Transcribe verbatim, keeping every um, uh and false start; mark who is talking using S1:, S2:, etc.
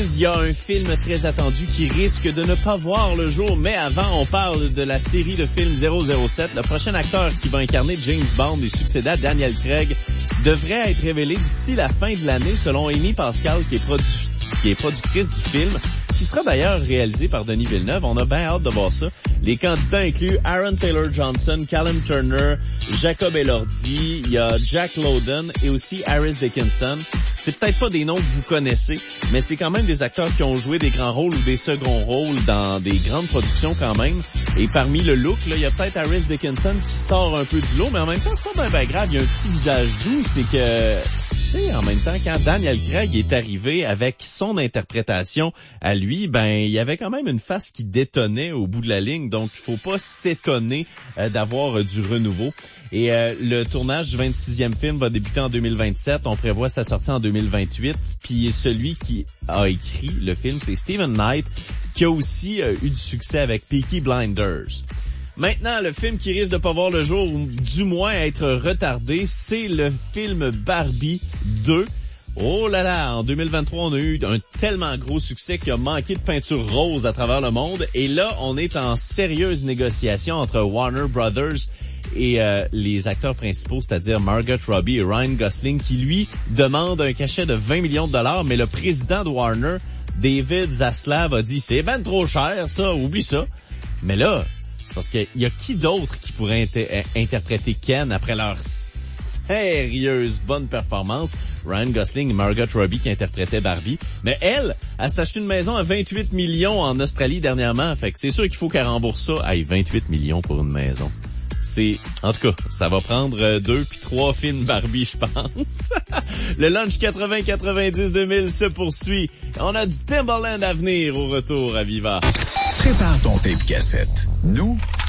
S1: quiz, il y a un film très attendu qui risque de ne pas voir le jour, mais avant, on parle de la série de films zéro zéro sept. Le prochain acteur qui va incarner James Bond et succéder à Daniel Craig devrait être révélé d'ici la fin de l'année, selon Amy Pascal, qui est, produ- qui est productrice du film, qui sera d'ailleurs réalisé par Denis Villeneuve. On a bien hâte de voir ça. Les candidats incluent Aaron Taylor-Johnson, Callum Turner, Jacob Elordi, il y a Jack Lowden et aussi Harris Dickinson. C'est peut-être pas des noms que vous connaissez, mais c'est quand même des acteurs qui ont joué des grands rôles ou des seconds rôles dans des grandes productions quand même. Et parmi le look, là, il y a peut-être Harris Dickinson qui sort un peu du lot, mais en même temps, c'est pas bien ben grave. Il y a un petit visage doux, c'est que... Tu sais, en même temps, quand Daniel Craig est arrivé avec son interprétation à lui, ben il y avait quand même une face qui détonnait au bout de la ligne, donc il faut pas s'étonner euh, d'avoir euh, du renouveau. Et euh, le tournage du vingt-sixième film va débuter en deux mille vingt-sept, on prévoit sa sortie en deux mille vingt-huit, puis celui qui a écrit le film, c'est Steven Knight, qui a aussi euh, eu du succès avec Peaky Blinders. Maintenant, le film qui risque de pas voir le jour, ou du moins être retardé, c'est le film Barbie deux. Oh là là, en deux mille vingt-trois, on a eu un tellement gros succès qu'il a manqué de peinture rose à travers le monde. Et là, on est en sérieuse négociation entre Warner Brothers et euh, les acteurs principaux, c'est-à-dire Margot Robbie et Ryan Gosling, qui lui demandent un cachet de vingt millions de dollars, mais le président de Warner, David Zaslav, a dit « C'est ben trop cher, ça, oublie ça ». Mais là... c'est parce qu'il y a qui d'autre qui pourrait inter- interpréter Ken après leur sérieuse bonne performance? Ryan Gosling et Margot Robbie qui interprétaient Barbie. Mais elle, elle s'est acheté une maison à vingt-huit millions en Australie dernièrement. Fait que c'est sûr qu'il faut qu'elle rembourse ça. Hey, vingt-huit millions pour une maison. C'est, en tout cas, ça va prendre deux puis trois films Barbie, je pense. Le lunch quatre-vingts quatre-vingt-dix deux mille se poursuit. On a du Timbaland à venir au retour à Viva.
S2: Prépare ton tape cassette. Nous,